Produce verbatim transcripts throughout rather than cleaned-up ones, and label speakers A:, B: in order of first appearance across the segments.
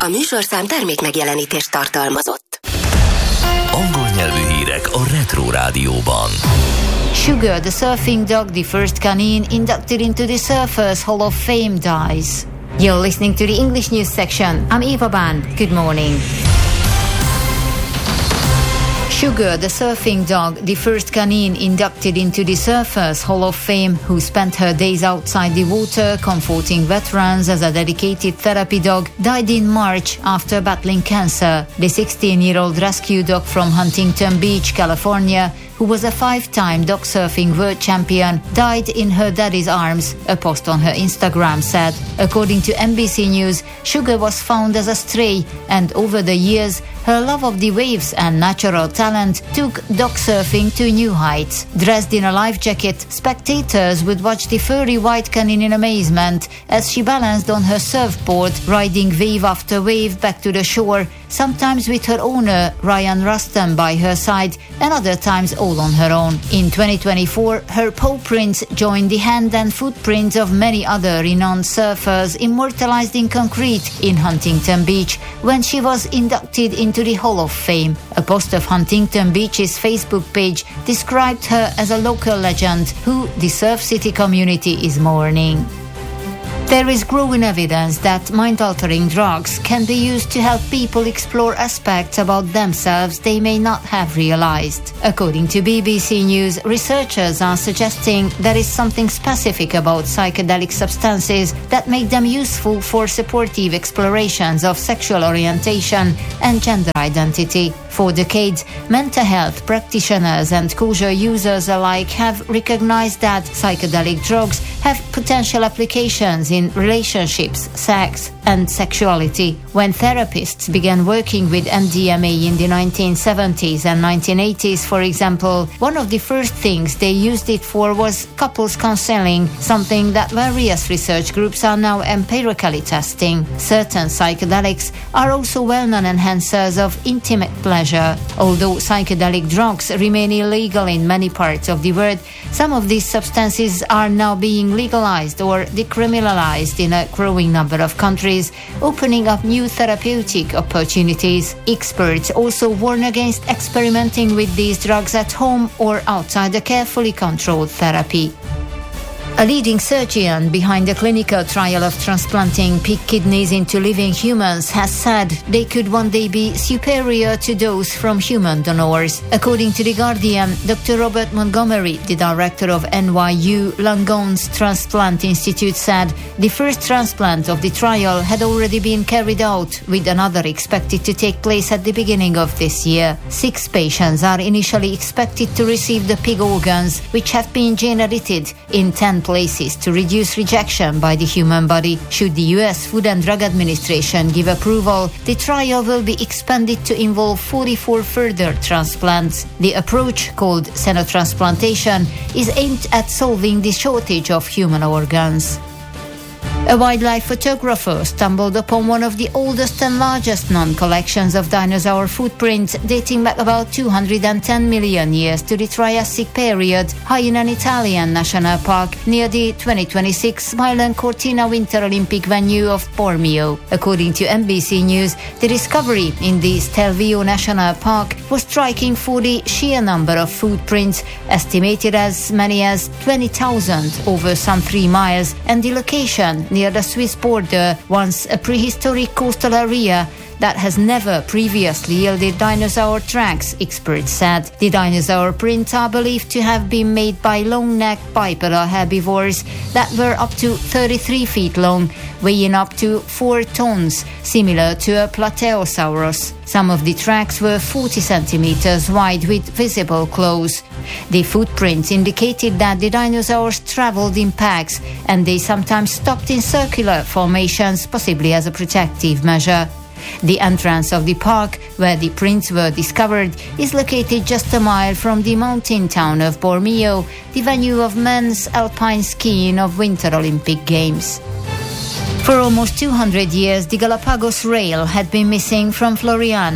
A: A műsorszám termék megjelenítést tartalmazott.
B: Angol nyelvű hírek a Retro Rádióban.
C: Sugar, the surfing dog, the first canine inducted into the Surfers Hall of Fame, dies. You're listening to the English news section. I'm Eva Ban. Good morning. Sugar, the surfing dog, the first canine inducted into the Surfers Hall of Fame, who spent her days outside the water comforting veterans as a dedicated therapy dog, died in March after battling cancer. The sixteen-year-old rescue dog from Huntington Beach, California, who was a five-time dog surfing world champion, died in her daddy's arms, a post on her Instagram said. According to N B C News, Sugar was found as a stray, and over the years, her love of the waves and natural talent took dog surfing to new heights. Dressed in a life jacket, spectators would watch the furry white canine in amazement as she balanced on her surfboard, riding wave after wave back to the shore, sometimes with her owner, Ryan Ruston, by her side, and other times all on her own. In twenty twenty-four, her paw prints joined the hand and footprints of many other renowned surfers immortalized in concrete in Huntington Beach when she was inducted into the Hall of Fame. A post of Huntington Beach's Facebook page described her as a local legend who the Surf City community is mourning. There is growing evidence that mind-altering drugs can be used to help people explore aspects about themselves they may not have realized. According to B B C News, researchers are suggesting there is something specific about psychedelic substances that make them useful for supportive explorations of sexual orientation and gender identity. For decades, mental health practitioners and kosher users alike have recognized that psychedelic drugs have potential applications in relationships, sex, and sexuality. When therapists began working with M D M A in the nineteen seventies and nineteen eighties, for example, one of the first things they used it for was couples counseling, something that various research groups are now empirically testing. Certain psychedelics are also well-known enhancers of intimate pleasure. Although psychedelic drugs remain illegal in many parts of the world, some of these substances are now being legalized or decriminalized in a growing number of countries, opening up new therapeutic opportunities. Experts also warn against experimenting with these drugs at home or outside a carefully controlled therapy. A leading surgeon behind the clinical trial of transplanting pig kidneys into living humans has said they could one day be superior to those from human donors. According to The Guardian, Doctor Robert Montgomery, the director of N Y U Langone's Transplant Institute, said the first transplant of the trial had already been carried out, with another expected to take place at the beginning of this year. Six patients are initially expected to receive the pig organs, which have been gene edited in ten places to reduce rejection by the human body. Should the U S Food and Drug Administration give approval, the trial will be expanded to involve forty-four further transplants. The approach, called xenotransplantation, is aimed at solving the shortage of human organs. A wildlife photographer stumbled upon one of the oldest and largest known collections of dinosaur footprints dating back about two hundred ten million years to the Triassic period, high in an Italian national park near the twenty twenty-six Milan Cortina Winter Olympic venue of Bormio. According to N B C News, the discovery in the Stelvio National Park was striking for the sheer number of footprints, estimated as many as twenty thousand over some three miles, and the location near the Swiss border, once a prehistoric coastal area that has never previously yielded dinosaur tracks, experts said. The dinosaur prints are believed to have been made by long-necked bipedal herbivores that were up to thirty-three feet long, weighing up to four tons, similar to a Plateosaurus. Some of the tracks were forty centimeters wide with visible claws. The footprints indicated that the dinosaurs traveled in packs, and they sometimes stopped in circular formations, possibly as a protective measure. The entrance of the park, where the prints were discovered, is located just a mile from the mountain town of Bormio, the venue of men's alpine skiing of Winter Olympic Games. For almost two hundred years, the Galapagos rail had been missing from Floriana.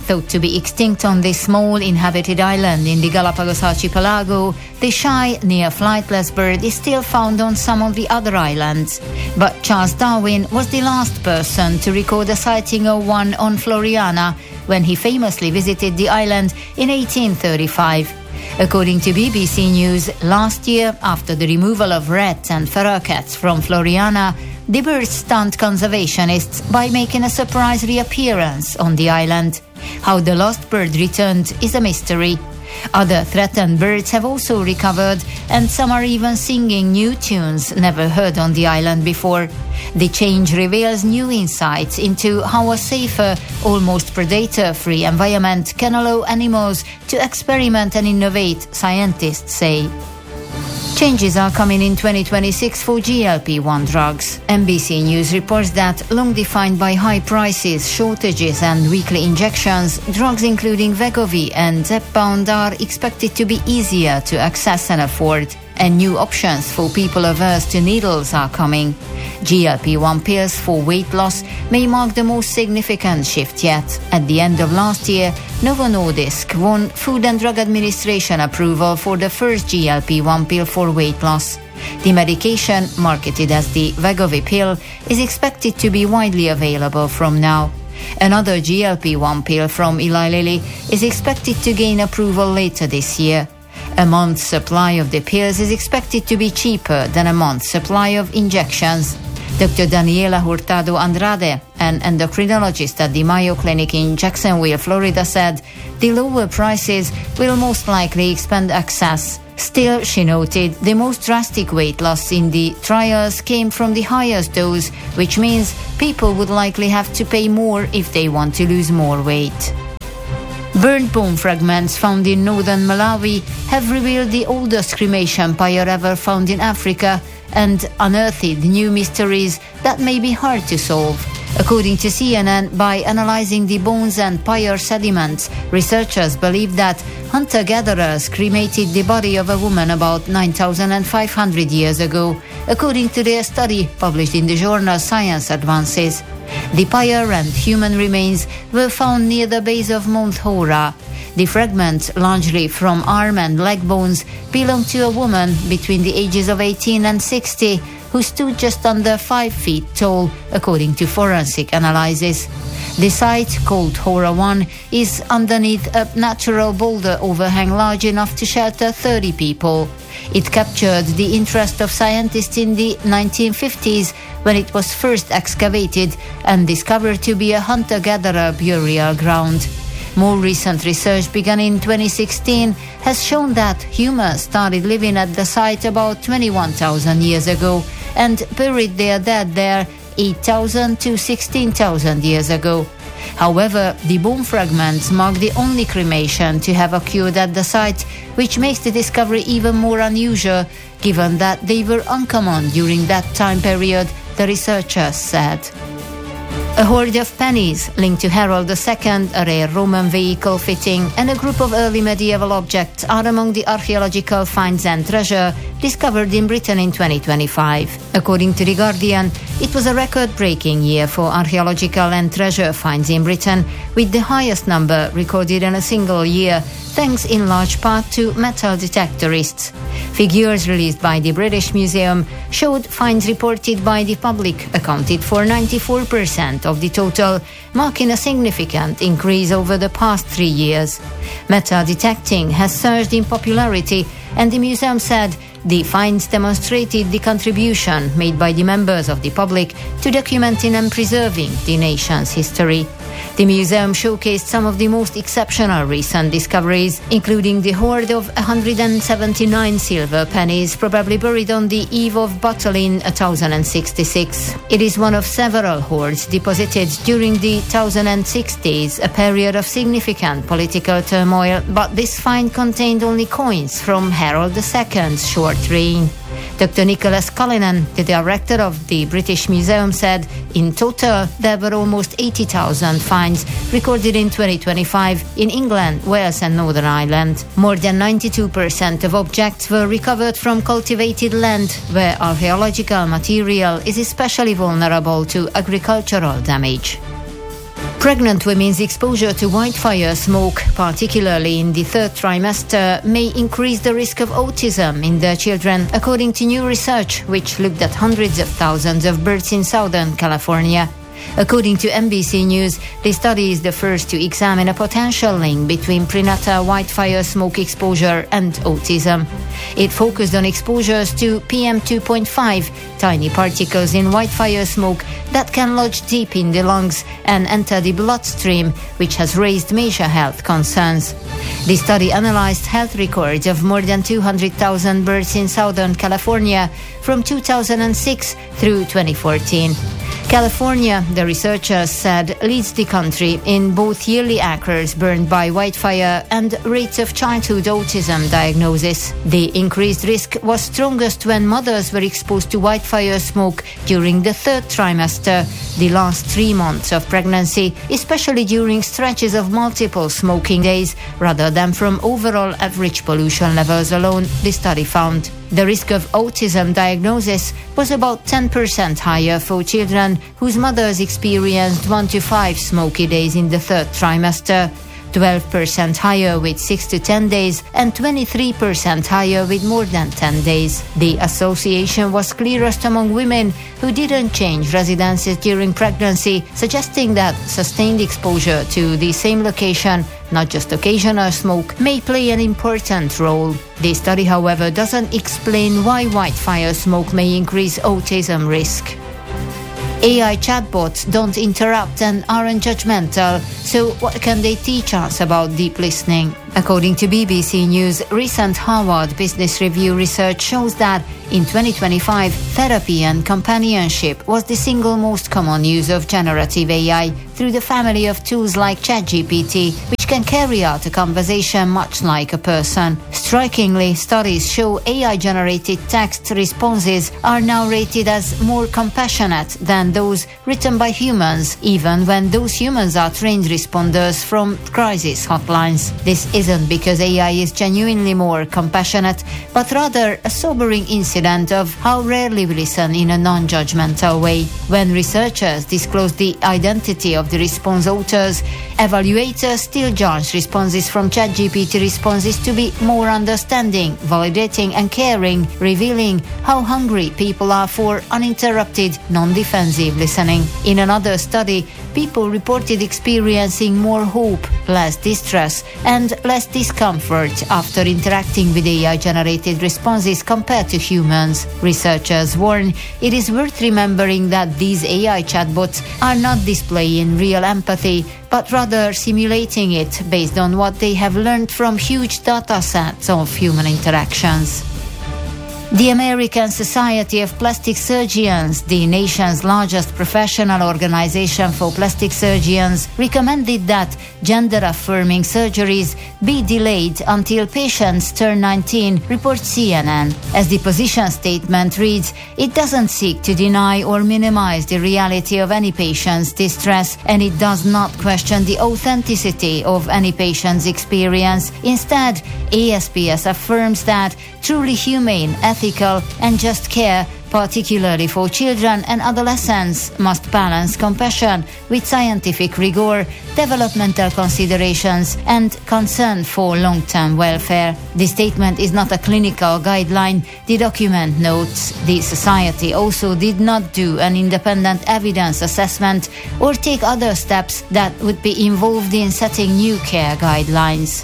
C: thought to be extinct on this small inhabited island in the Galapagos archipelago, the shy, near-flightless bird is still found on some of the other islands. But Charles Darwin was the last person to record a sighting of one on Floriana when he famously visited the island in eighteen thirty-five. According to B B C News, last year, after the removal of rat and feral cats from Floriana, the bird stunned conservationists by making a surprise reappearance on the island. How the lost bird returned is a mystery. Other threatened birds have also recovered, and some are even singing new tunes never heard on the island before. The change reveals new insights into how a safer, almost predator-free environment can allow animals to experiment and innovate, scientists say. Changes are coming in twenty twenty-six for G L P one drugs. N B C News reports that, long defined by high prices, shortages and weekly injections, drugs including Wegovy and Zepbound are expected to be easier to access and afford. And new options for people averse to needles are coming. G L P one pills for weight loss may mark the most significant shift yet. At the end of last year, Novo Nordisk won Food and Drug Administration approval for the first G L P one pill for weight loss. The medication, marketed as the Wegovy pill, is expected to be widely available from now. Another G L P one pill from Eli Lilly is expected to gain approval later this year. A month's supply of the pills is expected to be cheaper than a month's supply of injections. Doctor Daniela Hurtado Andrade, an endocrinologist at the Mayo Clinic in Jacksonville, Florida, said the lower prices will most likely expand access. Still, she noted, the most drastic weight loss in the trials came from the highest dose, which means people would likely have to pay more if they want to lose more weight. Burnt bone fragments found in northern Malawi have revealed the oldest cremation pyre ever found in Africa and unearthed new mysteries that may be hard to solve. According to C N N, by analyzing the bones and pyre sediments, researchers believe that hunter-gatherers cremated the body of a woman about nine thousand five hundred years ago, according to their study published in the journal Science Advances. The pyre and human remains were found near the base of Mount Hora. The fragments, largely from arm and leg bones, belong to a woman between the ages of eighteen and sixty who stood just under five feet tall, according to forensic analysis. The site, called Hora one, is underneath a natural boulder overhang large enough to shelter thirty people. It captured the interest of scientists in the nineteen fifties when it was first excavated and discovered to be a hunter-gatherer burial ground. More recent research begun in twenty sixteen has shown that humans started living at the site about twenty-one thousand years ago and buried their dead there eight thousand to sixteen thousand years ago. However, the bone fragments mark the only cremation to have occurred at the site, which makes the discovery even more unusual, given that they were uncommon during that time period, the researchers said. A hoard of pennies linked to Harold the Second, a rare Roman vehicle fitting, and a group of early medieval objects are among the archaeological finds and treasure discovered in Britain in twenty twenty-five. According to The Guardian, it was a record-breaking year for archaeological and treasure finds in Britain, with the highest number recorded in a single year, thanks in large part to metal detectorists. Figures released by the British Museum showed finds reported by the public accounted for ninety-four percent of the total, marking a significant increase over the past three years. Metal detecting has surged in popularity, and the museum said the finds demonstrated the contribution made by the members of the public to documenting and preserving the nation's history. The museum showcased some of the most exceptional recent discoveries, including the hoard of one hundred seventy-nine silver pennies, probably buried on the eve of battle in one thousand sixty-six. It is one of several hoards deposited during the one thousand sixties, a period of significant political turmoil, but this find contained only coins from Harold the Second's short reign. Doctor Nicholas Cullinan, the director of the British Museum, said in total there were almost eighty thousand finds recorded in twenty twenty-five in England, Wales and Northern Ireland. More than ninety-two percent of objects were recovered from cultivated land, where archaeological material is especially vulnerable to agricultural damage. Pregnant women's exposure to wildfire smoke, particularly in the third trimester, may increase the risk of autism in their children, according to new research which looked at hundreds of thousands of births in Southern California. According to N B C News, the study is the first to examine a potential link between prenatal wildfire smoke exposure and autism. It focused on exposures to P M two point five, tiny particles in wildfire smoke that can lodge deep in the lungs and enter the bloodstream, which has raised major health concerns. The study analyzed health records of more than two hundred thousand births in Southern California from two thousand six through twenty fourteen. California, the researchers said, leads the country in both yearly acres burned by wildfire and rates of childhood autism diagnosis. The increased risk was strongest when mothers were exposed to wildfire smoke during the third trimester, the last three months of pregnancy, especially during stretches of multiple smoking days, rather than from overall average pollution levels alone, the study found. The risk of autism diagnosis was about ten percent higher for children whose mothers experienced one to five smoky days in the third trimester, twelve percent higher with six to ten days, and twenty-three percent higher with more than ten days. The association was clearest among women who didn't change residences during pregnancy, suggesting that sustained exposure to the same location, not just occasional smoke, may play an important role. The study, however, doesn't explain why wildfire smoke may increase autism risk. A I chatbots don't interrupt and aren't judgmental, so what can they teach us about deep listening? According to B B C News, recent Harvard Business Review research shows that in twenty twenty-five, therapy and companionship was the single most common use of generative A I through the family of tools like ChatGPT, which can carry out a conversation much like a person. Strikingly, studies show A I-generated text responses are now rated as more compassionate than those written by humans, even when those humans are trained responders from crisis hotlines. This isn't because A I is genuinely more compassionate, but rather a sobering incident of how rarely we listen in a non-judgmental way. When researchers disclose the identity of the response authors, evaluators still judge responses from ChatGPT responses to be more understanding, validating and caring, revealing how hungry people are for uninterrupted, non-defensive listening. In another study, people reported experiencing more hope, less distress and less discomfort after interacting with A I-generated responses compared to humans. Researchers warn it is worth remembering that these A I chatbots are not displaying real empathy, but rather simulating it based on what they have learned from huge data sets of human interactions. The American Society of Plastic Surgeons, the nation's largest professional organization for plastic surgeons, recommended that gender-affirming surgeries be delayed until patients turn nineteen, reports C N N. As the position statement reads, it doesn't seek to deny or minimize the reality of any patient's distress, and it does not question the authenticity of any patient's experience. Instead, A S P S affirms that truly humane, ethical and just care, particularly for children and adolescents, must balance compassion with scientific rigor, developmental considerations and concern for long-term welfare. The statement is not a clinical guideline, the document notes. The Society also did not do an independent evidence assessment or take other steps that would be involved in setting new care guidelines.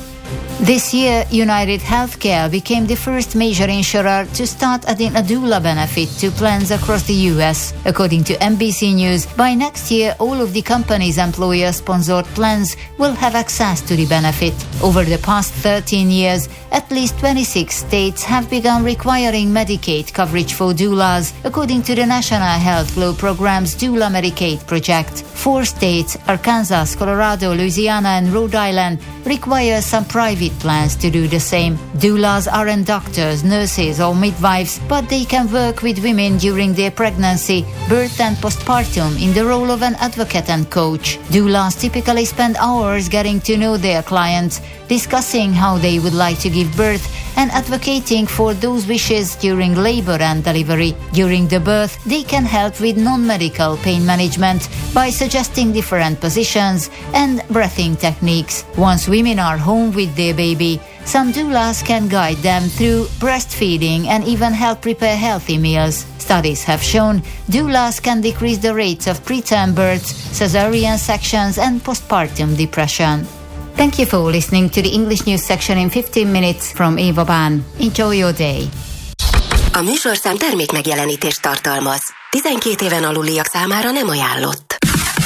C: This year, United Healthcare became the first major insurer to start adding a doula benefit to plans across the U S. According to N B C News, by next year, all of the company's employer-sponsored plans will have access to the benefit. Over the past thirteen years, at least twenty-six states have begun requiring Medicaid coverage for doulas, according to the National Health Law Program's Doula Medicaid project. Four states, Arkansas, Colorado, Louisiana and Rhode Island, require some private plans to do the same. Doulas aren't doctors, nurses or midwives, but they can work with women during their pregnancy, birth and postpartum in the role of an advocate and coach. Doulas typically spend hours getting to know their clients, discussing how they would like to give birth and advocating for those wishes during labor and delivery. During the birth, they can help with non-medical pain management by suggesting different positions and breathing techniques. Once women are home with their baby, some doulas can guide them through breastfeeding and even help prepare healthy meals. Studies have shown doulas can decrease the rates of preterm births, cesarean sections and postpartum depression. Thank you for listening to the English news section in fifteen minutes from Eva Ban. Enjoy your day.
A: A műsorszám termék megjelenítést tartalmaz. tizenkét éven aluliak számára nem ajánlott.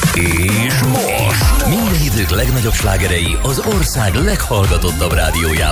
B: És most minden idők legnagyobb slágerei az ország leghallgatottabb rádiójában.